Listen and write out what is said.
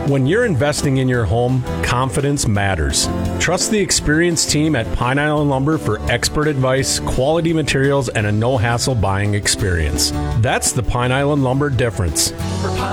When you're investing in your home, confidence matters. Trust the experienced team at Pine Island Lumber for expert advice, quality materials, and a no-hassle buying experience. That's the Pine Island Lumber difference. For Pine